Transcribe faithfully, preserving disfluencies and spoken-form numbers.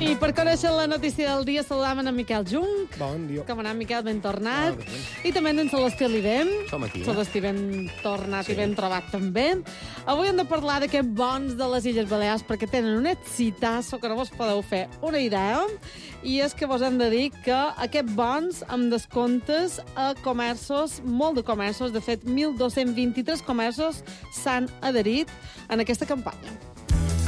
I per conèixer la notícia del dia saludam en Miquel Junc. Bon dia. Com ha anat, Miquel? Ben tornat. Ah, bé. I també en Celestí Lidem. Som aquí, eh? Celestí ben tornat sí. i ben trobat també. Avui hem de parlar d'aquests bons de les Illes Balears perquè tenen un exitasso que no vos podeu fer una idea. I és que vos hem de dir que aquests bons amb descomptes a comerços, molt de comerços, de fet, mil dos-cents vint-i-tres comerços s'han adherit en aquesta campanya.